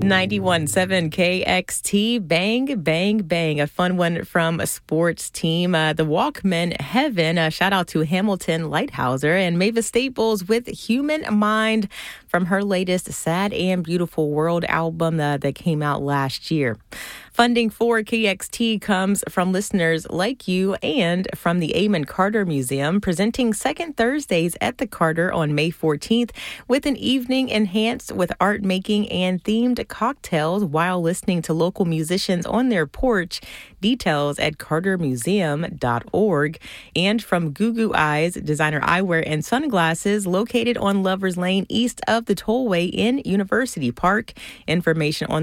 91.7 KXT, Bang, Bang, Bang. A fun one from a sports team. The Walkmen Heaven. Shout out to Hamilton Lighthouser and Mavis Staples with Human Mind from her latest Sad and Beautiful World album that came out last year. Funding for KXT comes from listeners like you and from the Amon Carter Museum, presenting Second Thursdays at the Carter on May 14th with an evening enhanced with art making and themed cocktails while listening to local musicians on their porch. Details at cartermuseum.org. And from Goo Eyes, designer eyewear and sunglasses, located on Lovers Lane east of the Tollway in University Park. Information on